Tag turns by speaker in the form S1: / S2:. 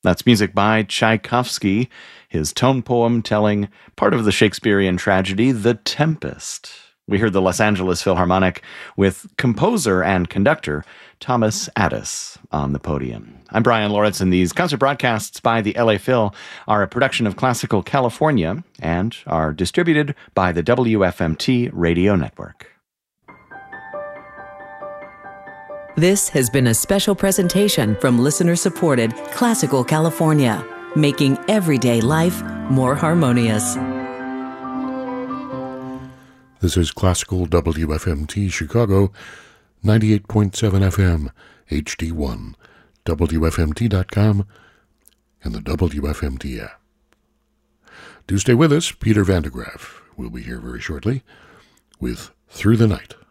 S1: That's music by Tchaikovsky, his tone poem telling part of the Shakespearean tragedy, The Tempest. We heard the Los Angeles Philharmonic with composer and conductor Thomas Addis on the podium. I'm Brian Loritz, and these concert broadcasts by the LA Phil are a production of Classical California and are distributed by the WFMT Radio Network.
S2: This has been a special presentation from listener-supported Classical California, making everyday life more harmonious.
S3: This is Classical WFMT Chicago, 98.7 FM, HD1, WFMT.com, and the WFMT app. Do stay with us. Peter Van de Graaff will be here very shortly with Through the Night.